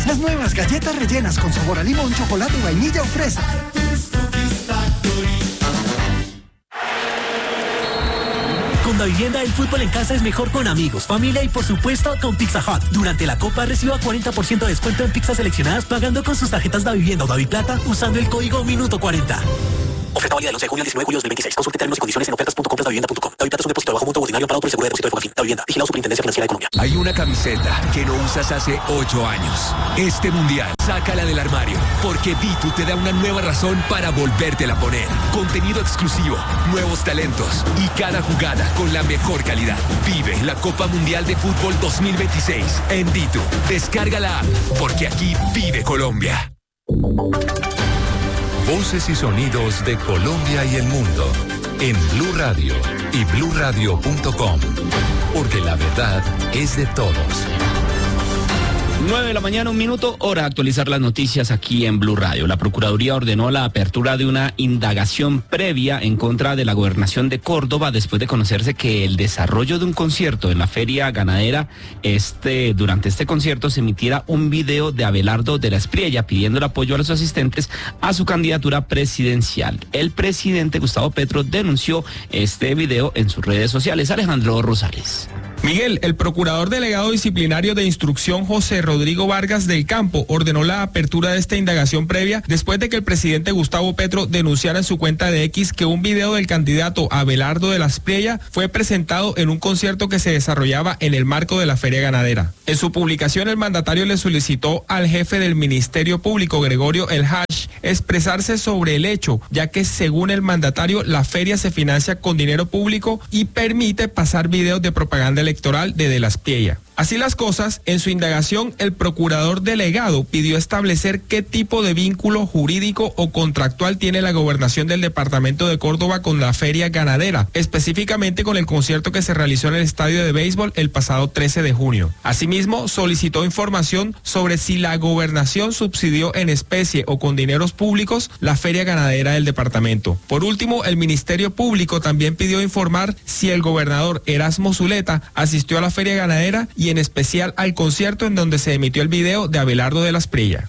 Las nuevas galletas rellenas con sabor a limón, chocolate, vainilla o fresa. Con Davivienda, el fútbol en casa es mejor con amigos, familia y por supuesto con Pizza Hut. Durante la Copa reciba 40% de descuento en pizzas seleccionadas pagando con sus tarjetas Davivienda o Daviplata usando el código Minuto40. Oferta válida del 11 de junio al 19 de julio de 2026. Consulte términos y condiciones en ofertas.compraddavivienda.com. Daviplata es un depósito bajo mutuo ordinario amparado por el seguro de depósito de Fogafín. Davivienda, vigilado Superintendencia Financiera de Colombia. Hay una camiseta que no usas hace 8 años. Este mundial, sácala del armario, porque Vitu te da una nueva razón para volvértela a poner. Contenido exclusivo, nuevos talentos y cada jugada con la mejor calidad. Vive la Copa Mundial de Fútbol 2026 en Vitu. Descarga la app, porque aquí vive Colombia. Voces y sonidos de Colombia y el mundo en Blue Radio y bluradio.com, porque la verdad es de todos. 9 de la mañana, 1 minuto, hora de actualizar las noticias aquí en Blue Radio. La Procuraduría ordenó la apertura de una indagación previa en contra de la Gobernación de Córdoba después de conocerse que el desarrollo de un concierto en la Feria Ganadera, durante este concierto se emitiera un video de Abelardo de la Espriella pidiendo el apoyo a los asistentes a su candidatura presidencial. El presidente Gustavo Petro denunció este video en sus redes sociales. Alejandro Rosales. Miguel, el procurador delegado disciplinario de instrucción José Rodrigo Vargas del Campo ordenó la apertura de esta indagación previa después de que el presidente Gustavo Petro denunciara en su cuenta de X que un video del candidato Abelardo de la Espriella fue presentado en un concierto que se desarrollaba en el marco de la Feria Ganadera. En su publicación, el mandatario le solicitó al jefe del Ministerio Público, Gregorio El Hash, expresarse sobre el hecho, ya que según el mandatario, la feria se financia con dinero público y permite pasar videos de propaganda electoral de la Espriella. Así las cosas, en su indagación, el procurador delegado pidió establecer qué tipo de vínculo jurídico o contractual tiene la gobernación del departamento de Córdoba con la Feria Ganadera, específicamente con el concierto que se realizó en el estadio de béisbol el pasado 13 de junio. Asimismo, solicitó información sobre si la gobernación subsidió en especie o con dineros públicos la Feria Ganadera del departamento. Por último, el Ministerio Público también pidió informar si el gobernador Erasmo Zuleta asistió a la Feria Ganadera y en especial al concierto en donde se emitió el video de Abelardo de la Espriella.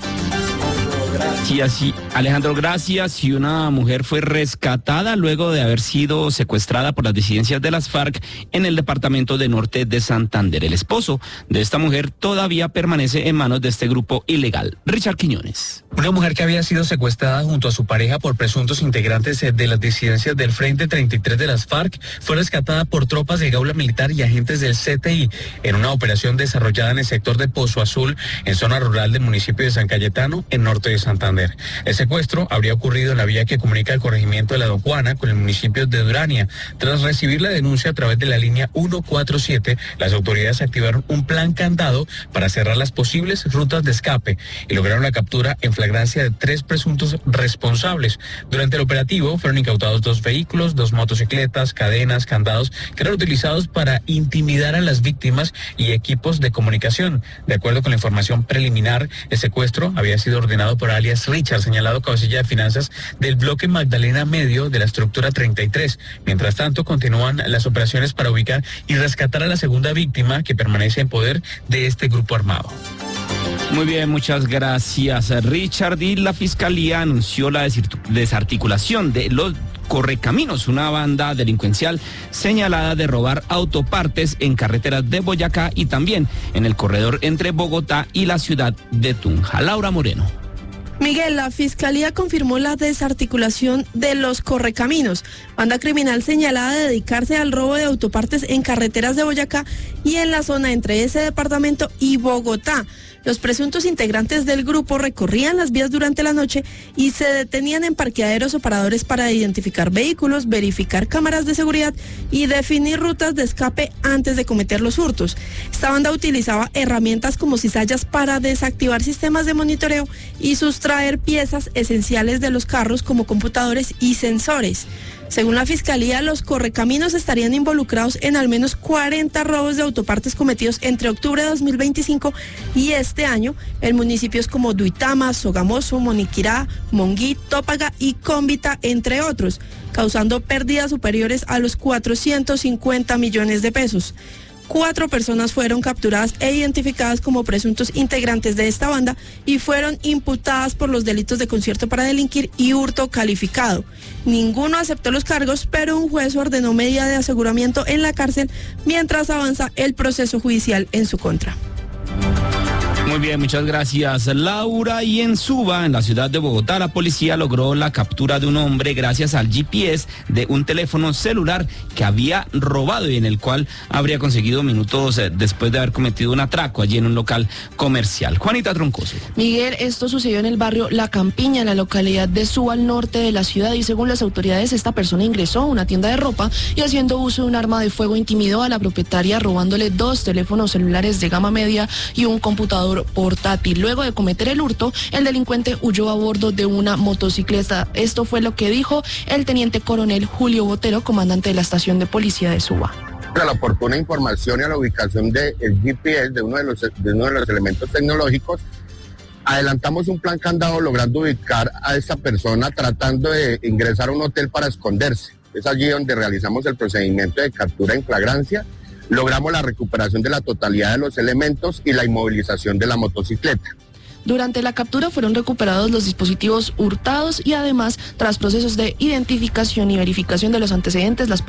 Sí, así, Alejandro, gracias. Y una mujer fue rescatada luego de haber sido secuestrada por las disidencias de las FARC en el departamento de Norte de Santander. El esposo de esta mujer todavía permanece en manos de este grupo ilegal. Richard Quiñones. Una mujer que había sido secuestrada junto a su pareja por presuntos integrantes de las disidencias del Frente 33 de las FARC fue rescatada por tropas de Gaula Militar y agentes del CTI en una operación desarrollada en el sector de Pozo Azul, en zona rural del municipio de San Cayetano, en Norte de Santander. El secuestro habría ocurrido en la vía que comunica el corregimiento de la Don Juana con el municipio de Durania. Tras recibir la denuncia a través de la línea 147, las autoridades activaron un plan candado para cerrar las posibles rutas de escape y lograron la captura en flagrancia de 3 presuntos responsables. Durante el operativo fueron incautados 2 vehículos, 2 motocicletas, cadenas, candados que eran utilizados para intimidar a las víctimas y equipos de comunicación. De acuerdo con la información preliminar, el secuestro había sido ordenado por alias Richard, señalado cabecilla de finanzas del bloque Magdalena Medio de la estructura 33. Mientras tanto, continúan las operaciones para ubicar y rescatar a la segunda víctima que permanece en poder de este grupo armado. Muy bien, muchas gracias, Richard. Y la Fiscalía anunció la desarticulación de los Correcaminos, una banda delincuencial señalada de robar autopartes en carreteras de Boyacá y también en el corredor entre Bogotá y la ciudad de Tunja. Laura Moreno. Miguel, la Fiscalía confirmó la desarticulación de los Correcaminos, banda criminal señalada de dedicarse al robo de autopartes en carreteras de Boyacá y en la zona entre ese departamento y Bogotá. Los presuntos integrantes del grupo recorrían las vías durante la noche y se detenían en parqueaderos o paradores para identificar vehículos, verificar cámaras de seguridad y definir rutas de escape antes de cometer los hurtos. Esta banda utilizaba herramientas como cizallas para desactivar sistemas de monitoreo y sustraer piezas esenciales de los carros como computadores y sensores. Según la Fiscalía, los Correcaminos estarían involucrados en al menos 40 robos de autopartes cometidos entre octubre de 2025 y este año en municipios como Duitama, Sogamoso, Moniquirá, Monguí, Tópaga y Cómbita, entre otros, causando pérdidas superiores a los 450 millones de pesos. 4 personas fueron capturadas e identificadas como presuntos integrantes de esta banda y fueron imputadas por los delitos de concierto para delinquir y hurto calificado. Ninguno aceptó los cargos, pero un juez ordenó medida de aseguramiento en la cárcel mientras avanza el proceso judicial en su contra. Muy bien, muchas gracias, Laura. Y en Suba, en la ciudad de Bogotá, la policía logró la captura de un hombre gracias al GPS de un teléfono celular que había robado y en el cual habría conseguido minutos después de haber cometido un atraco allí en un local comercial. Juanita Troncoso. Miguel, esto sucedió en el barrio La Campiña, en la localidad de Suba, al norte de la ciudad, y según las autoridades, esta persona ingresó a una tienda de ropa y haciendo uso de un arma de fuego intimidó a la propietaria robándole 2 teléfonos celulares de gama media y un computador portátil. Luego de cometer el hurto, el delincuente huyó a bordo de una motocicleta. Esto fue lo que dijo el teniente coronel Julio Botero, comandante de la estación de policía de Suba. A la oportuna información y a la ubicación del GPS de uno de los elementos tecnológicos, adelantamos un plan candado logrando ubicar a esta persona tratando de ingresar a un hotel para esconderse. Es allí donde realizamos el procedimiento de captura en flagrancia. Logramos la recuperación de la totalidad de los elementos y la inmovilización de la motocicleta. Durante la captura fueron recuperados los dispositivos hurtados y además, tras procesos de identificación y verificación de los antecedentes, las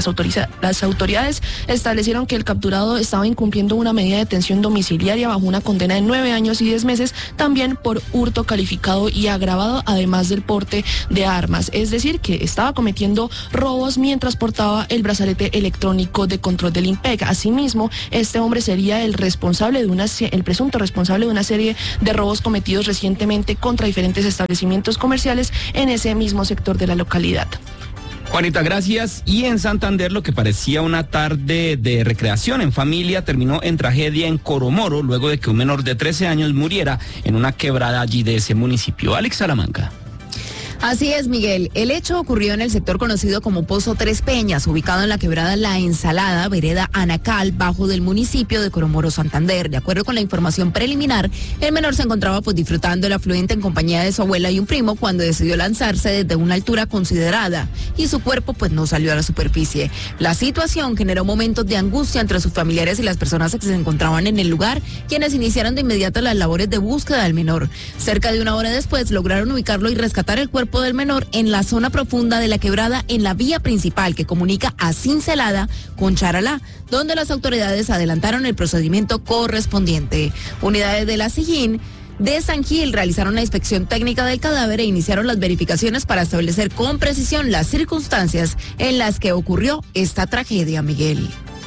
autoridades establecieron que el capturado estaba incumpliendo una medida de detención domiciliaria bajo una condena de 9 años y 10 meses, también por hurto calificado y agravado, además del porte de armas. Es decir, que estaba cometiendo robos mientras portaba el brazalete electrónico de control del IMPEC. Asimismo, este hombre sería el presunto responsable de una serie de robos cometidos recientemente contra diferentes establecimientos comerciales en ese mismo sector de la localidad. Juanita, gracias. Y en Santander, lo que parecía una tarde de recreación en familia terminó en tragedia en Coromoro, luego de que un menor de 13 años muriera en una quebrada allí de ese municipio. Alex Salamanca. Así es, Miguel. El hecho ocurrió en el sector conocido como Pozo Tres Peñas, ubicado en la quebrada La Ensalada, vereda Anacal, bajo del municipio de Coromoro, Santander. De acuerdo con la información preliminar, el menor se encontraba disfrutando el afluente en compañía de su abuela y un primo cuando decidió lanzarse desde una altura considerada y su cuerpo no salió a la superficie. La situación generó momentos de angustia entre sus familiares y las personas que se encontraban en el lugar, quienes iniciaron de inmediato las labores de búsqueda del menor. Cerca de una hora después lograron ubicarlo y rescatar el cuerpo del menor en la zona profunda de la quebrada, en la vía principal que comunica a Cincelada con Charalá, donde las autoridades adelantaron el procedimiento correspondiente. Unidades de la SIJIN de San Gil realizaron la inspección técnica del cadáver e iniciaron las verificaciones para establecer con precisión las circunstancias en las que ocurrió esta tragedia, Miguel.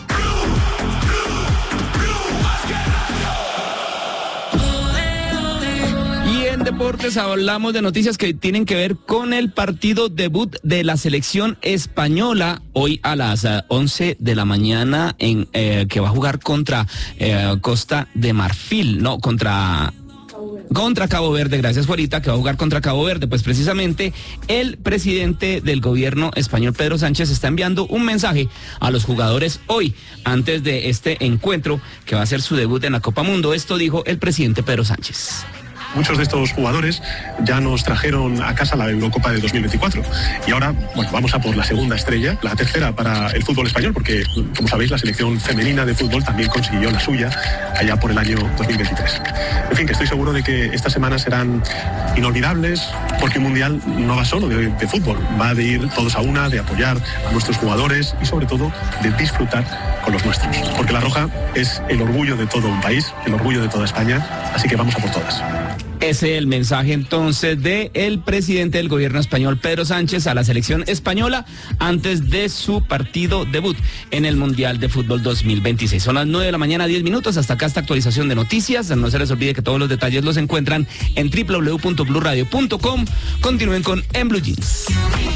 Deportes, hablamos de noticias que tienen que ver con el partido debut de la selección española hoy a las 11 de la mañana que va a jugar contra Costa de Marfil, contra Cabo Verde. Gracias, Juanita, que va a jugar contra Cabo Verde. Pues precisamente el presidente del gobierno español, Pedro Sánchez, está enviando un mensaje a los jugadores hoy, antes de este encuentro que va a ser su debut en la Copa Mundo. Esto dijo el presidente Pedro Sánchez. Muchos de estos jugadores ya nos trajeron a casa la Eurocopa de 2024 y ahora vamos a por la segunda estrella, la tercera para el fútbol español, porque como sabéis la selección femenina de fútbol también consiguió la suya allá por el año 2023. En fin, que estoy seguro de que estas semanas serán inolvidables, porque un mundial no va solo de fútbol, va de ir todos a una, de apoyar a nuestros jugadores y sobre todo de disfrutar con los nuestros, porque la roja es el orgullo de todo un país, el orgullo de toda España, así que vamos a por todas. Ese es el mensaje entonces del presidente del gobierno español, Pedro Sánchez, a la selección española antes de su partido debut en el Mundial de Fútbol 2026. Son las 9 de la mañana, 10 minutos. Hasta acá esta actualización de noticias. No se les olvide que todos los detalles los encuentran en www.bluradio.com. Continúen con En Blue Jeans.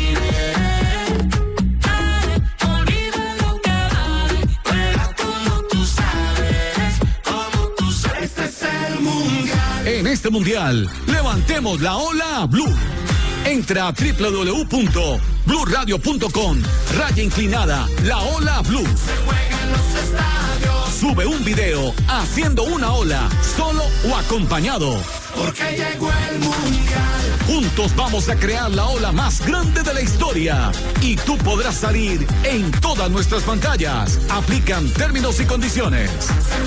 En este mundial, levantemos la ola Blue. Entra a www.bluradio.com. Raya inclinada, la ola Blue. Sube un video haciendo una ola, solo o acompañado. Porque llegó el mundial. Juntos vamos a crear la ola más grande de la historia y tú podrás salir en todas nuestras pantallas. Aplican términos y condiciones.